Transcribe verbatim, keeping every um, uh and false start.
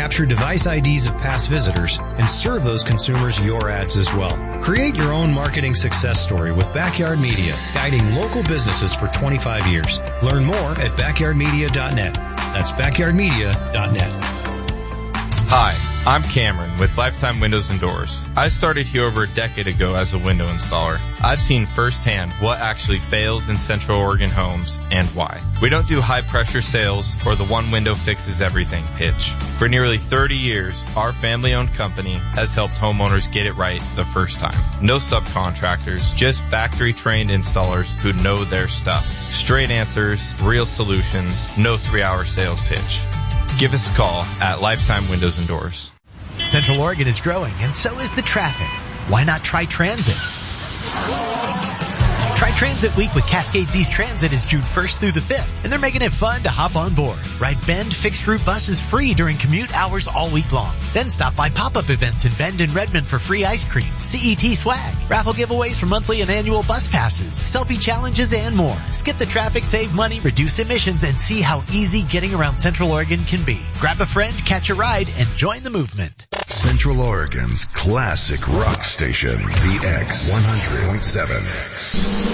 capture device I Ds of past visitors, and serve those consumers your ads as well. Create your own marketing success story with Backyard Media, guiding local businesses for twenty-five years. Learn more at backyard media dot net. That's backyard media dot net. Hi, I'm Cameron with Lifetime Windows and Doors. I started here over a decade ago as a window installer. I've seen firsthand what actually fails in Central Oregon homes and why. We don't do high pressure sales or the one window fixes everything pitch. For nearly thirty years, our family owned company has helped homeowners get it right the first time. No subcontractors, just factory trained installers who know their stuff. Straight answers, real solutions, no three hour sales pitch. Give us a call at Lifetime Windows and Doors. Central Oregon is growing, and so is the traffic. Why not try transit? Try Transit Week with Cascades East Transit is June first through the fifth, and they're making it fun to hop on board. Ride Bend fixed route buses free during commute hours all week long. Then stop by pop-up events in Bend and Redmond for free ice cream, C E T swag, raffle giveaways for monthly and annual bus passes, selfie challenges, and more. Skip the traffic, save money, reduce emissions, and see how easy getting around Central Oregon can be. Grab a friend, catch a ride, and join the movement. Central Oregon's classic rock station, the X one hundred point seven.